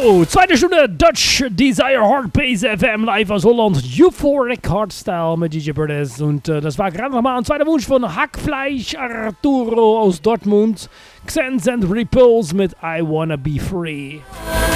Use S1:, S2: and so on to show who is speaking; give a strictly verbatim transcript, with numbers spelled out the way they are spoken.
S1: So, zweite Stunde Dutch Desire Hard Bass F M live aus Holland. Euphoric Hardstyle mit D J Brothers. Und äh, das war gerade nochmal ein zweiter Wunsch von Hackfleisch Arturo aus Dortmund. Xens and Repulse mit I Wanna Be Free.